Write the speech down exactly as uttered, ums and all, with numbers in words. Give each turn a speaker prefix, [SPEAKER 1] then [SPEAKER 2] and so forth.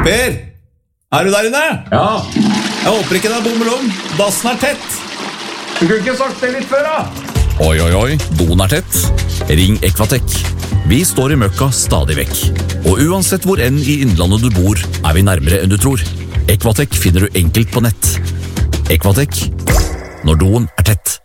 [SPEAKER 1] Per, er du der inne?
[SPEAKER 2] Ja.
[SPEAKER 1] Jeg håper ikke det er bommelom. Dassen er tett.
[SPEAKER 2] Du kunne ikke sagt det litt før, da.
[SPEAKER 3] Oi, oi, oi, doen er tett. Ring Equatec. Vi står i møkka stadig vekk. Og uansett hvor enn i innlandet du bor, er vi nærmere enn du tror. Equatec finner du enkelt på nett. Equatec, når doen er tett.